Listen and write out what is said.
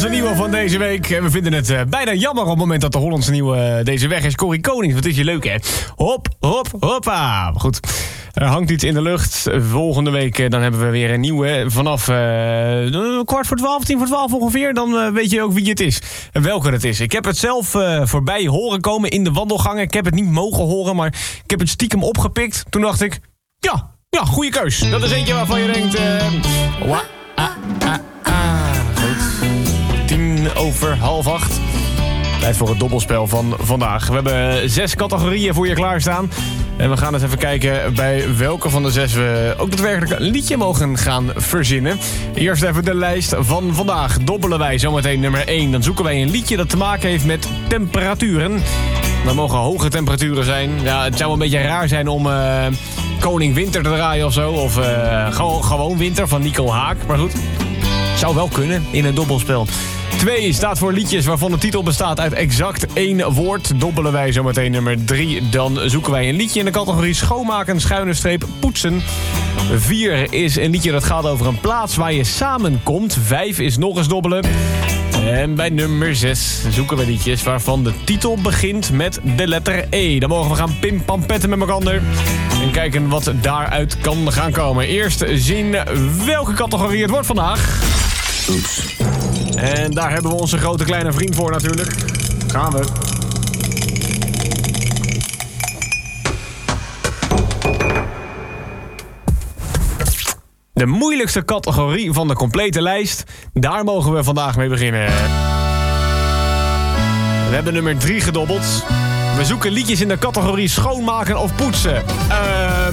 Hollandse Nieuwe van deze week. En we vinden het bijna jammer op het moment dat de Hollandse Nieuwe deze weg is. Corrie Konings, wat is je leuk, hè? Hop, hop, hoppa. Goed, er hangt iets in de lucht. Volgende week dan hebben we weer een nieuwe. Vanaf 11:15, 10:45 ongeveer. Dan weet je ook wie het is en welke het is. Ik heb het zelf voorbij horen komen in de wandelgangen. Ik heb het niet mogen horen, maar ik heb het stiekem opgepikt. Toen dacht ik, ja, goede keus. Dat is eentje waarvan je denkt... Goed. 7:50. Tijd voor het dobbelspel van vandaag. We hebben 6 categorieën voor je klaarstaan. En we gaan eens even kijken bij welke van de 6 we ook daadwerkelijk een liedje mogen gaan verzinnen. Eerst even de lijst van vandaag. Dobbelen wij zometeen nummer 1. Dan zoeken wij een liedje dat te maken heeft met temperaturen. Dat mogen hoge temperaturen zijn. Ja, het zou een beetje raar zijn om Koning Winter te draaien of zo. Of gewoon Winter van Nico Haak. Maar goed, zou wel kunnen in een dobbelspel. 2 staat voor liedjes waarvan de titel bestaat uit exact 1 woord. Dobbelen wij zometeen nummer 3. Dan zoeken wij een liedje in de categorie schoonmaken, _poetsen. 4 is een liedje dat gaat over een plaats waar je samenkomt. 5 is nog eens dobbelen. En bij nummer 6 zoeken we liedjes waarvan de titel begint met de letter E. Dan mogen we gaan pimpampetten met elkaar. En kijken wat daaruit kan gaan komen. Eerst zien welke categorie het wordt vandaag. Oeps. En daar hebben we onze grote kleine vriend voor natuurlijk. Gaan we. De moeilijkste categorie van de complete lijst. Daar mogen we vandaag mee beginnen. We hebben nummer 3 gedobbeld. We zoeken liedjes in de categorie schoonmaken of poetsen.